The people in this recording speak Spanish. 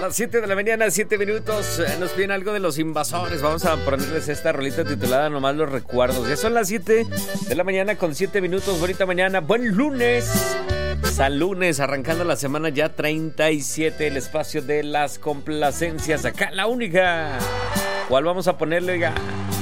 las 7 de la mañana, 7 minutos. Nos piden algo de Los Invasores. Vamos a ponerles esta rolita titulada Nomás los recuerdos. Ya son las 7 de la mañana con 7 minutos. Bonita mañana. Buen lunes. San lunes, arrancando la semana ya 37. El espacio de las complacencias. Acá la única. ¿Cuál vamos a ponerle, oiga?